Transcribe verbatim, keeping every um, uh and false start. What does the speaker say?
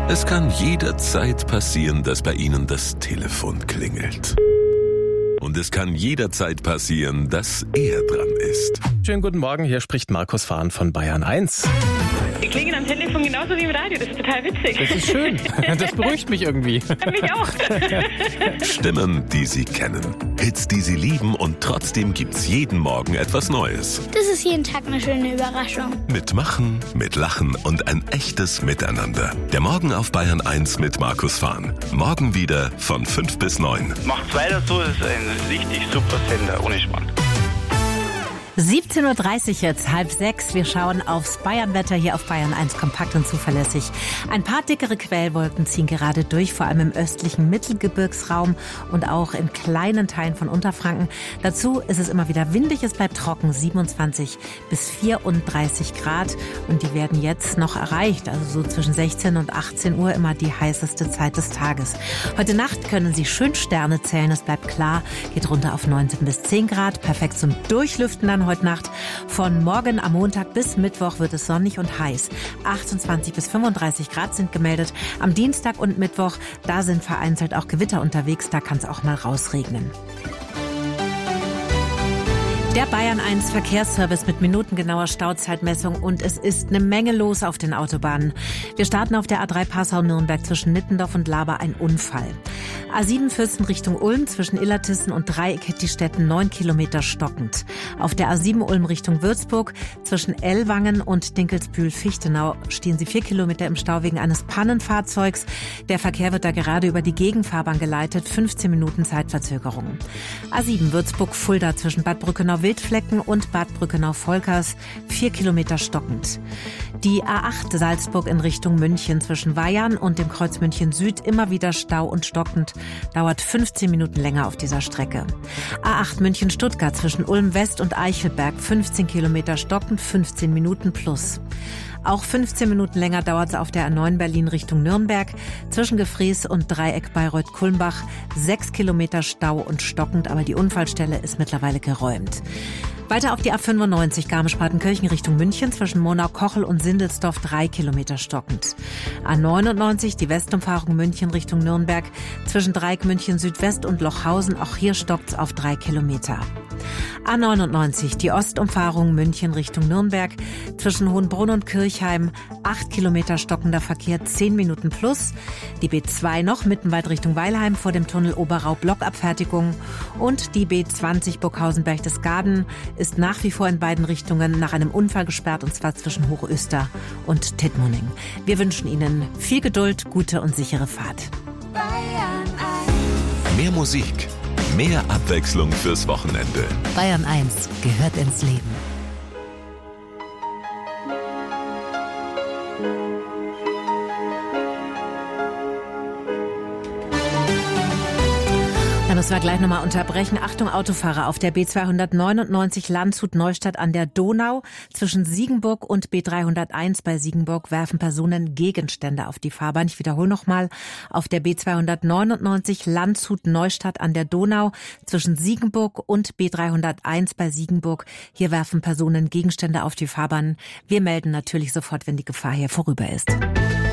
Es kann jederzeit passieren, dass bei Ihnen das Telefon klingelt. Und es kann jederzeit passieren, dass er dran ist. Schönen guten Morgen, hier spricht Markus Fahn von Bayern eins. Die klingen am Telefon genauso wie im Radio, das ist total witzig. Das ist schön, das beruhigt mich irgendwie. Ja, mich auch. Stimmen, die Sie kennen. Hits, die Sie lieben, und trotzdem gibt's jeden Morgen etwas Neues. Das ist jeden Tag eine schöne Überraschung. Mit Machen, mit Lachen und ein echtes Miteinander. Der Morgen auf Bayern eins mit Markus Fahn. Morgen wieder von fünf bis neun. Macht's weiter so, das ist ein richtig super Sender, ohne Spann. siebzehn Uhr dreißig jetzt, halb sechs. Wir schauen aufs Bayernwetter hier auf Bayern eins, kompakt und zuverlässig. Ein paar dickere Quellwolken ziehen gerade durch, vor allem im östlichen Mittelgebirgsraum und auch in kleinen Teilen von Unterfranken. Dazu ist es immer wieder windig, es bleibt trocken, siebenundzwanzig bis vierunddreißig Grad. Und die werden jetzt noch erreicht, also so zwischen sechzehn und achtzehn Uhr, immer die heißeste Zeit des Tages. Heute Nacht können Sie schön Sterne zählen, es bleibt klar, geht runter auf neunzehn bis zehn Grad, perfekt zum Durchlüften dann heute Nacht. Von morgen am Montag bis Mittwoch wird es sonnig und heiß. achtundzwanzig bis fünfunddreißig Grad sind gemeldet. Am Dienstag und Mittwoch, da sind vereinzelt auch Gewitter unterwegs, da kann es auch mal rausregnen. Der Bayern eins Verkehrsservice mit minutengenauer Stauzeitmessung, und es ist eine Menge los auf den Autobahnen. Wir starten auf der A drei Passau-Nürnberg zwischen Nittendorf und Laber, ein Unfall. A sieben Fürsten Richtung Ulm zwischen Illertissen und Dreieck-Hettistetten neun Kilometer stockend. Auf der A sieben Ulm Richtung Würzburg zwischen Ellwangen und Dinkelsbühl-Fichtenau stehen Sie vier Kilometer im Stau wegen eines Pannenfahrzeugs. Der Verkehr wird da gerade über die Gegenfahrbahn geleitet, fünfzehn Minuten Zeitverzögerung. A sieben Würzburg-Fulda zwischen Bad Brückenau-Wildflecken und Bad Brückenau-Volkers vier Kilometer stockend. Die A acht Salzburg in Richtung München zwischen Weihern und dem Kreuz München Süd immer wieder Stau und stockend, dauert fünfzehn Minuten länger auf dieser Strecke. A acht München-Stuttgart zwischen Ulm West und Eichelberg fünfzehn Kilometer stockend, fünfzehn Minuten plus. Auch fünfzehn Minuten länger dauert es auf der A neun Berlin Richtung Nürnberg zwischen Gefrees und Dreieck Bayreuth-Kulmbach. Sechs Kilometer Stau und stockend, aber die Unfallstelle ist mittlerweile geräumt. Weiter auf die A fünfundneunzig Garmisch-Partenkirchen Richtung München zwischen Monau-Kochel und Sindelsdorf drei Kilometer stockend. A neunundneunzig die Westumfahrung München Richtung Nürnberg zwischen Dreieck München Südwest und Lochhausen, auch hier stockt's auf drei Kilometer. A neunundneunzig die Ostumfahrung München Richtung Nürnberg zwischen Hohenbrunn und Kirchheim, acht Kilometer stockender Verkehr, zehn Minuten plus. Die B zwei noch Mittenwald Richtung Weilheim vor dem Tunnel Oberau Blockabfertigung, und die B zwanzig Burghausen-Berchtesgaden ist nach wie vor in beiden Richtungen nach einem Unfall gesperrt, und zwar zwischen Hochöster und Tittmoning. Wir wünschen Ihnen viel Geduld, gute und sichere Fahrt. Mehr Musik, mehr Abwechslung fürs Wochenende. Bayern eins gehört ins Leben. Da müssen wir gleich nochmal unterbrechen. Achtung Autofahrer, auf der B zweihundertneunundneunzig Landshut-Neustadt an der Donau zwischen Siegenburg und B dreihunderteins bei Siegenburg werfen Personen Gegenstände auf die Fahrbahn. Ich wiederhole nochmal, auf der B zweihundertneunundneunzig Landshut-Neustadt an der Donau zwischen Siegenburg und B dreihunderteins bei Siegenburg. Hier werfen Personen Gegenstände auf die Fahrbahn. Wir melden natürlich sofort, wenn die Gefahr hier vorüber ist.